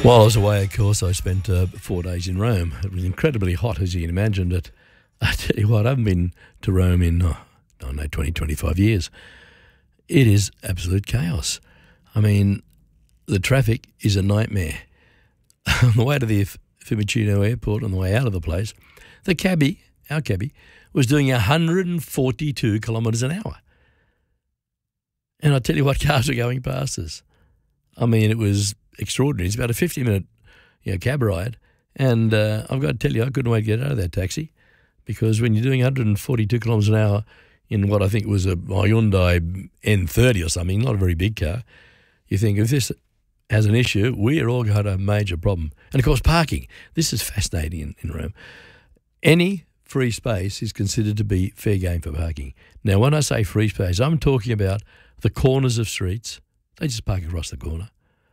While I was away, of course, I spent 4 days in Rome. It was incredibly hot, as you can imagine, but I tell you what, I haven't been to Rome in, 20, 25 years. It is absolute chaos. I mean, the traffic is a nightmare. On the way to the Fiumicino airport, on the way out of the place, the cabbie, our cabbie, was doing 142 kilometres an hour. And I tell you what, cars were going past us. I mean, it was extraordinary. It's about a 50-minute cab ride. And I've got to tell you, I couldn't wait to get out of that taxi, because when you're doing 142 kilometres an hour in what I think was a Hyundai N30 or something, not a very big car, you think if this has an issue, we're all got a major problem. And, of course, parking. This is fascinating in Rome. Any free space is considered to be fair game for parking. Now, when I say free space, I'm talking about the corners of streets. They just park across the corner.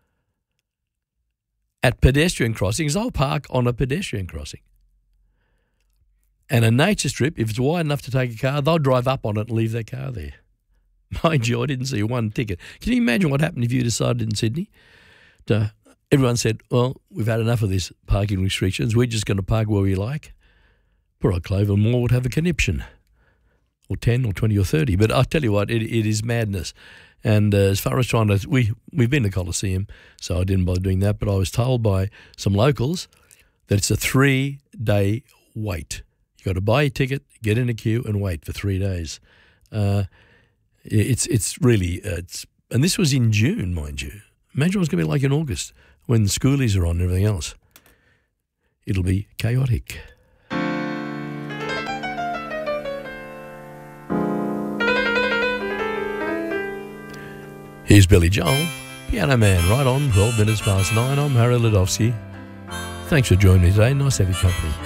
At pedestrian crossings, they'll park on a pedestrian crossing. And a nature strip, if it's wide enough to take a car, they'll drive up on it and leave their car there. Mind you, I didn't see one ticket. Can you imagine what happened if you decided in Sydney? Everyone said, well, we've had enough of these parking restrictions. We're just going to park where we like. Poor old Clover Moore would have a conniption, or 10 or 20 or 30. But I'll tell you what, it is madness. And as far as trying to, we've been to Colosseum, so I didn't bother doing that, but I was told by some locals that it's a 3-day wait. You've got to buy a ticket, get in a queue and wait for 3 days. It's really, and this was in June, mind you. Imagine what it's going to be like in August when the schoolies are on and everything else. It'll be chaotic. Here's Billy Joel, Piano Man, right on 12 minutes past 9. I'm Harry Ledowski. Thanks for joining me today. Nice to have your company.